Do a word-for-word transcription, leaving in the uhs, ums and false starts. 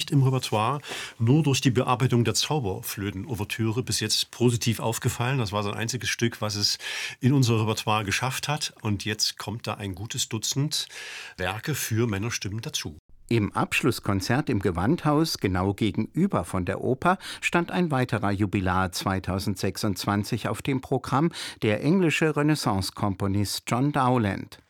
nicht im Repertoire, nur durch die Bearbeitung der Zauberflöten-Ouvertüre bis jetzt positiv aufgefallen. Das war sein einziges Stück, was es in unser Repertoire geschafft hat. Und jetzt kommt da ein gutes Dutzend Werke für Männerstimmen dazu. Im Abschlusskonzert im Gewandhaus, genau gegenüber von der Oper, stand ein weiterer Jubilar zweitausendsechsundzwanzig auf dem Programm, der englische Renaissance-Komponist John Dowland.